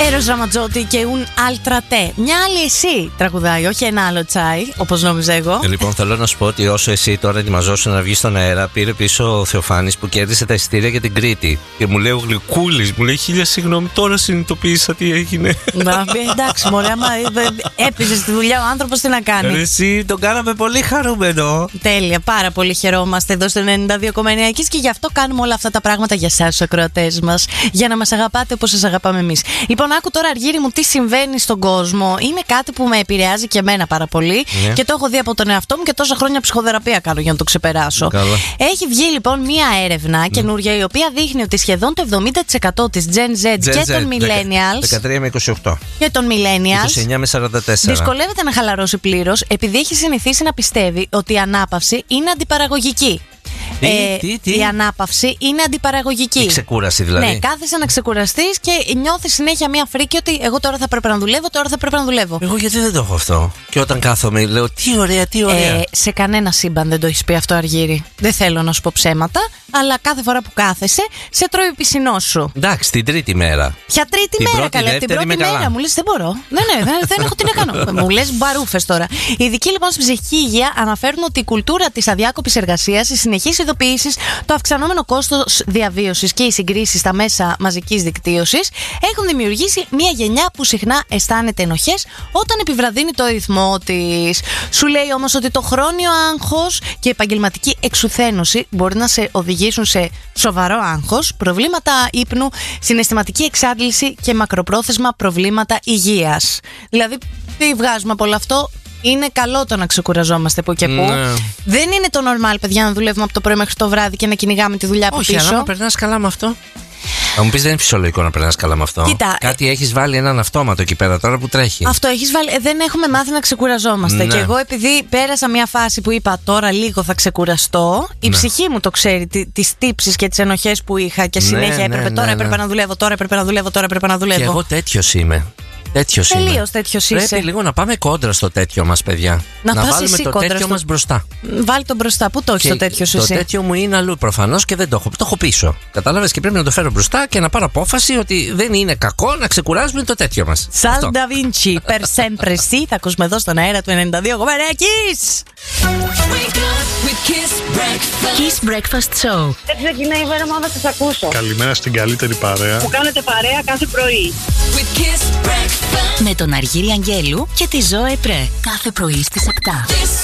Έρος Ραματζότη και un altra te. Μια άλλη εσύ τραγουδάει, όχι ένα άλλο τσάι, όπως νόμιζα εγώ. Λοιπόν, θέλω να σου πω ότι όσο εσύ τώρα ετοιμαζόσαι να βγεις στον αέρα, πήρε πίσω ο Θεοφάνης που κέρδισε τα εισιτήρια για την Κρήτη. Και μου λέει ο Γλυκούλης, μου λέει 1000 συγγνώμη, τώρα συνειδητοποίησα τι έγινε. Εντάξει, μωρέ, άμα έπαιζε στη δουλειά ο άνθρωπος, τι να κάνει. Εσύ τον κάναμε πολύ χαρούμενο. Τέλεια, πάρα πολύ χαιρόμαστε εδώ στο 92,9 και γι' αυτό κάνουμε όλα αυτά τα πράγματα για εσάς, τους ακροατές μας. Για να μας αγαπάτε όπως σας αγαπάμε εμείς. Λοιπόν, άκου τώρα, Αργύρη μου, τι συμβαίνει στον κόσμο. Είναι κάτι που με επηρεάζει και εμένα πάρα πολύ. Ναι. Και το έχω δει από τον εαυτό μου και τόσα χρόνια ψυχοθεραπεία κάνω για να το ξεπεράσω. Καλά. Έχει βγει λοιπόν μία έρευνα καινούρια η οποία δείχνει ότι σχεδόν το 70% της Gen Z και των Millennials. 13 με 28. Και των Millennials. 29 με 44. Δυσκολεύεται να χαλαρώσει πλήρως επειδή έχει συνηθίσει να πιστεύει ότι η ανάπαυση είναι αντιπαραγωγική. Η ανάπαυση είναι αντιπαραγωγική. Η ξεκούραση δηλαδή. Ναι, κάθεσαι να ξεκουραστείς και νιώθεις συνέχεια μία φρίκη ότι εγώ τώρα θα πρέπει να δουλεύω, τώρα θα πρέπει να δουλεύω. Εγώ γιατί δεν το έχω αυτό. Και όταν κάθομαι λέω τι ωραία, τι ωραία. Σε κανένα σύμπαν δεν το έχεις πει αυτό, Αργύρη. Δεν θέλω να σου πω ψέματα, αλλά κάθε φορά που κάθεσαι σε τρώει η πισινό σου. Εντάξει, την τρίτη μέρα. Ποια τρίτη μέρα, καλέ? Την πρώτη μέρα καλά. Μου λες δεν μπορώ. Δεν έχω τι να κάνω. Μου λες μπαρούφες τώρα. Οι ειδικοί λοιπόν στην ψυχική υγεία αναφέρουν ότι η κουλτούρα της αδιάκοπης εργασίας, οι συνεχείς ειδοποιήσεις, το αυξανόμενο κόστος διαβίωσης και οι συγκρίσεις στα μέσα μαζικής δικτύωσης έχουν δημιουργήσει μια γενιά που συχνά αισθάνεται ενοχές όταν επιβραδύνει το ρυθμό της. Σου λέει όμως ότι το χρόνιο άγχος και η επαγγελματική εξουθένωση μπορεί να σε οδηγήσουν σε σοβαρό άγχος, προβλήματα ύπνου, συναισθηματική εξάντληση και μακροπρόθεσμα προβλήματα υγείας. Δηλαδή, τι βγάζουμε από όλο αυτό? Είναι καλό το να ξεκουραζόμαστε που και που. Ναι. Δεν είναι το normal, παιδιά, να δουλεύουμε από το πρωί μέχρι το βράδυ και να κυνηγάμε τη δουλειά από πίσω. Όχι, αλλά περνάς καλά με αυτό. Θα μου πεις δεν είναι φυσιολογικό να περνάς καλά με αυτό. Κοίτα, κάτι έχεις βάλει έναν αυτόματο εκεί πέρα τώρα που τρέχει. Αυτό έχεις βάλει. Δεν έχουμε μάθει να ξεκουραζόμαστε. Ναι. Και εγώ επειδή πέρασα μια φάση που είπα τώρα λίγο θα ξεκουραστώ, η ψυχή μου το ξέρει, τις τύψεις και τις ενοχές που είχα και συνέχεια έπρεπε τώρα έπρεπε να δουλεύω, τώρα έπρεπε να δουλεύω, τώρα έπρεπε να δουλεύω. Και εγώ τέτοιος είμαι. Τελείως τέτοιος είσαι. Πρέπει λίγο να πάμε κόντρα στο τέτοιο μας, παιδιά. Να βάλουμε το τέτοιο μας μπροστά. Βάλει το μπροστά. Πού το έχεις το τέτοιο σου? Το τέτοιο μου είναι αλλού προφανώς και δεν το έχω. Το έχω πίσω. Κατάλαβες, και πρέπει να το φέρω μπροστά και να πάρω απόφαση ότι δεν είναι κακό να ξεκουράζουμε το τέτοιο μας. Σαλντα Βίντσι, per sempre sì. Θα ακούσουμε εδώ στον αέρα του 92,9 Kiss. Kiss Breakfast Show. Δεν ξεκινάει η μέρα μου να σας ακούσω. Καλημέρα στην καλύτερη παρέα που κάνετε παρέα κάθε πρωί. Με τον Αργύρη Αγγέλου και τη Ζώε Πρέ. Κάθε πρωί στις 7.